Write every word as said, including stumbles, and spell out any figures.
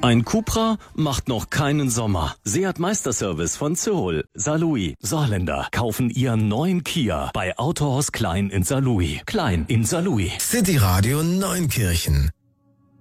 Ein Cupra macht noch keinen Sommer. Seat Meisterservice von Zirol, Saarlouis, Saarländer kaufen ihren neuen Kia bei Autohaus Klein in Saarlouis. Klein in Saarlouis. City Radio Neunkirchen.